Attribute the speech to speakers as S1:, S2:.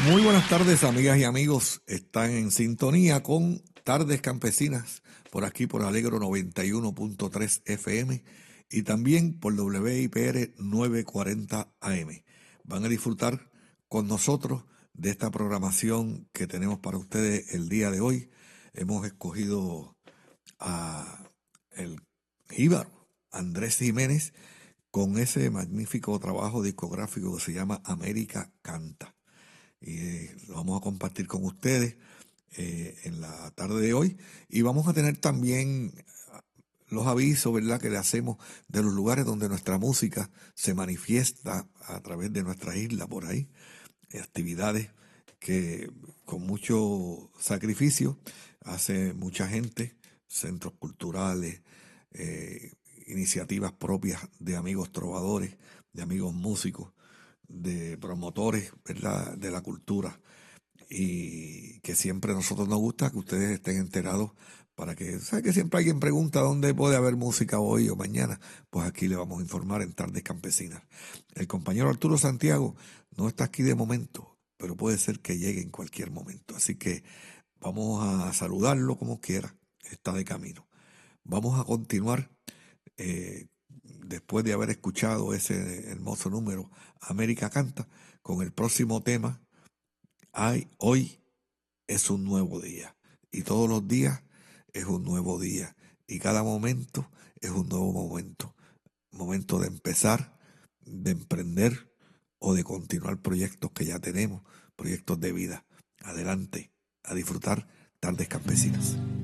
S1: Muy buenas tardes, amigas y amigos. Están en sintonía con Tardes Campesinas, por aquí por Alegro 91.3 FM y también por WIPR 940 AM. Van a disfrutar con nosotros de esta programación que tenemos para ustedes el día de hoy. Hemos escogido a el jíbaro Andrés Jiménez con ese magnífico trabajo discográfico que se llama América Canta. Y lo vamos a compartir con ustedes en la tarde de hoy. Y vamos a tener también los avisos, ¿verdad?, que le hacemos de los lugares donde nuestra música se manifiesta a través de nuestra isla por ahí. Actividades que con mucho sacrificio hace mucha gente, centros culturales, iniciativas propias de amigos trovadores, de amigos músicos, de promotores, ¿verdad?, de la cultura, y que siempre a nosotros nos gusta que ustedes estén enterados para que, ¿sabe que siempre alguien pregunta dónde puede haber música hoy o mañana? Pues aquí le vamos a informar en Tardes Campesinas. El compañero Arturo Santiago no está aquí de momento, pero puede ser que llegue en cualquier momento. Así que vamos a saludarlo como quiera, está de camino. Vamos a continuar después de haber escuchado ese hermoso número, América Canta, con el próximo tema. Hoy es un nuevo día y todos los días es un nuevo día y cada momento es un nuevo momento. Momento de empezar, de emprender o de continuar proyectos que ya tenemos, proyectos de vida. Adelante, a disfrutar Tardes Campesinas.